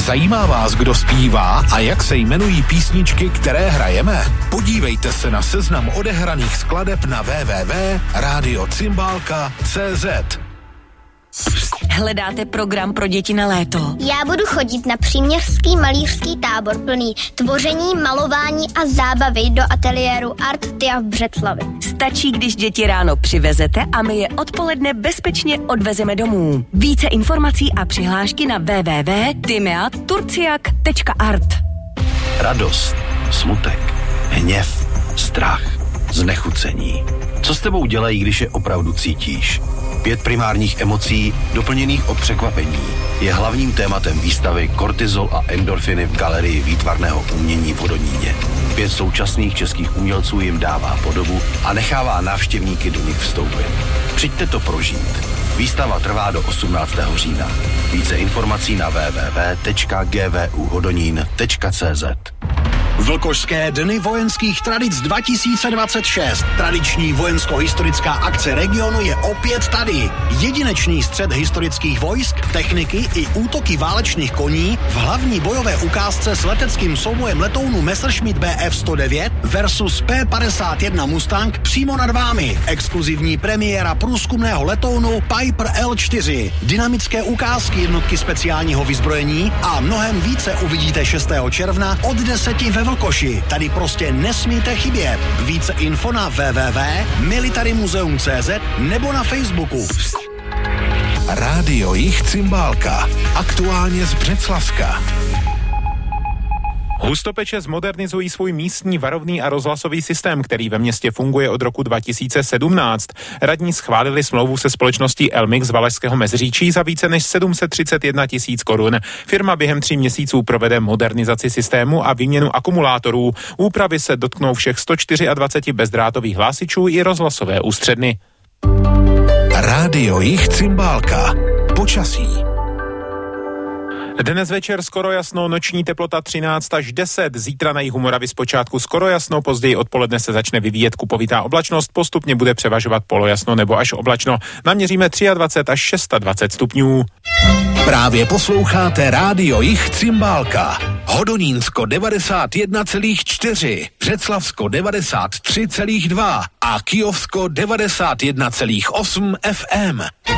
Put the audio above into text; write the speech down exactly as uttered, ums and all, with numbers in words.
Zajímá vás, kdo zpívá a jak se jmenují písničky, které hrajeme? Podívejte se na seznam odehraných skladeb na w w w tečka radio cymbálka tečka c z. Hledáte program pro děti na léto? Já budu chodit na příměřský malířský tábor plný tvoření, malování a zábavy do ateliéru Art Tia v Břeclavi. Stačí, když děti ráno přivezete a my je odpoledne bezpečně odvezeme domů. Více informací a přihlášky na w w w tečka timea turciak tečka art. Radost, smutek, hněv, strach, znechucení. Co s tebou dělají, když je opravdu cítíš? Pět primárních emocí, doplněných o překvapení, je hlavním tématem výstavy Kortizol a endorfiny v galerii výtvarného umění v Hodoníně. Pět současných českých umělců jim dává podobu a nechává návštěvníky do nich vstoupit. Přijďte to prožít. Výstava trvá do osmnáctého října. Více informací na w w w tečka g v u hodonín tečka c z. Vlkošské dny vojenských tradic dva tisíce dvacet šest. Tradiční vojensko-historická akce regionu je opět tady. Jedinečný střet historických vojsk, techniky i útoky válečných koní v hlavní bojové ukázce s leteckým soubojem letounu Messerschmitt B F sto devět versus P padesát jedna Mustang přímo nad vámi. Exkluzivní premiéra průzkumného letounu Piper L čtyři. Dynamické ukázky jednotky speciálního vyzbrojení a mnohem více uvidíte šestého června od deseti ve Vlkoši. Tady prostě nesmíte chybět. Více info na w w w tečka military museum tečka c z nebo na Facebooku. Rádio Jich Cymbálka. Aktuálně z Břeclavska. Hustopeče zmodernizují svůj místní varovný a rozhlasový systém, který ve městě funguje od roku dva tisíce sedmnáct. Radní schválili smlouvu se společností Elmix z Valašského Meziříčí za více než sedm set třicet jedna tisíc korun. Firma během tří měsíců provede modernizaci systému a výměnu akumulátorů. Úpravy se dotknou všech sto dvacet čtyři bezdrátových hlásičů i rozhlasové ústředny. Rádio Jich Cymbálka. Počasí. Dnes večer skoro jasno, noční teplota třináct až deset, zítra na jihu Moravy zpočátku skoro jasno, později odpoledne se začne vyvíjet kupovitá oblačnost, postupně bude převažovat polojasno nebo až oblačno. Naměříme dvacet tři až dvacet šest stupňů. Právě posloucháte Rádio Jich Cymbálka. Hodonínsko devadesát jedna celá čtyři, Břeclavsko devadesát tři celá dva a Kyjovsko devadesát jedna celá osm F M.